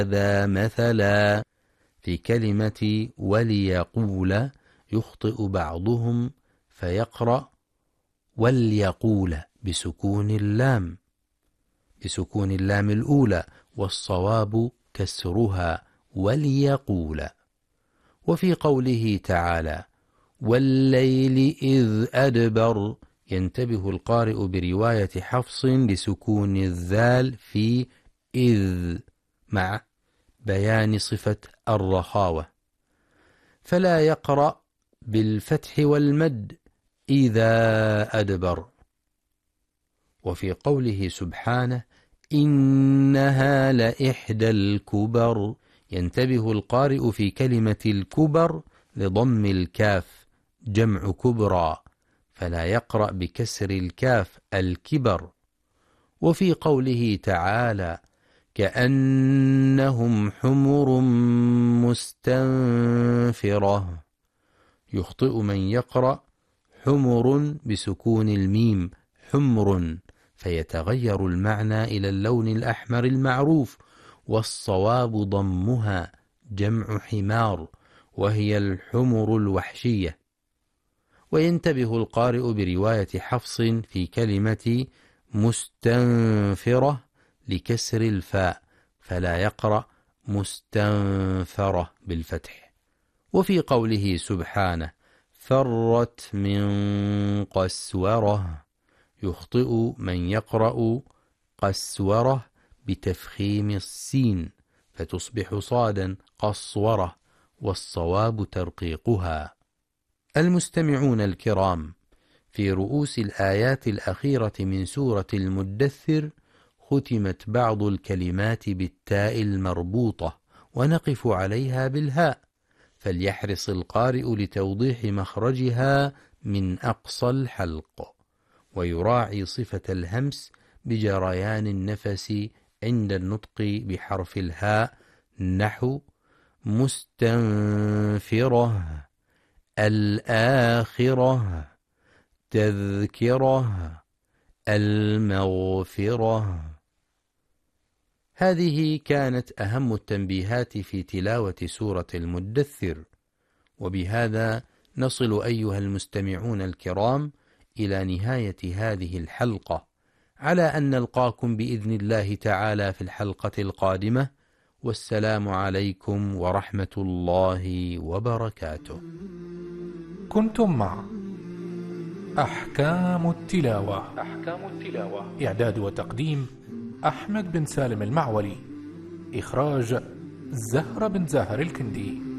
هذا مثلا في كلمة وليقول يخطئ بعضهم فيقرأ وليقول بسكون اللام الأولى، والصواب كسرها وليقول. وفي قوله تعالى والليل إذ أدبر ينتبه القارئ برواية حفص لسكون الذال في إذ مع بيان صفة الرخاوة، فلا يقرأ بالفتح والمد إذا أدبر. وفي قوله سبحانه إنها لإحدى الكبر ينتبه القارئ في كلمة الكبر لضم الكاف جمع كبرى، فلا يقرأ بكسر الكاف الكبر. وفي قوله تعالى كأنهم حمر مستنفرة يخطئ من يقرأ حمر بسكون الميم حمر، فيتغير المعنى إلى اللون الأحمر المعروف، والصواب ضمها جمع حمار وهي الحمر الوحشية. وينتبه القارئ برواية حفص في كلمة مستنفرة لكسر الفاء، فلا يقرأ مستنفرة بالفتح. وفي قوله سبحانه فرت من قسورة يخطئ من يقرأ قسورة بتفخيم السين فتصبح صادا قصورة، والصواب ترقيقها. المستمعون الكرام، في رؤوس الآيات الأخيرة من سورة المدثر ختمت بعض الكلمات بالتاء المربوطة ونقف عليها بالهاء، فليحرص القارئ لتوضيح مخرجها من أقصى الحلق، ويراعي صفة الهمس بجريان النفس عند النطق بحرف الهاء، نحو مستنفرة، الآخرة، تذكرة، المغفرة. هذه كانت أهم التنبيهات في تلاوة سورة المدثر، وبهذا نصل أيها المستمعون الكرام إلى نهاية هذه الحلقة، على أن نلقاكم بإذن الله تعالى في الحلقة القادمة، والسلام عليكم ورحمة الله وبركاته. كنتم مع أحكام التلاوة. إعداد وتقديم أحمد بن سالم المعولي. إخراج زهرة بن زاهر الكندي.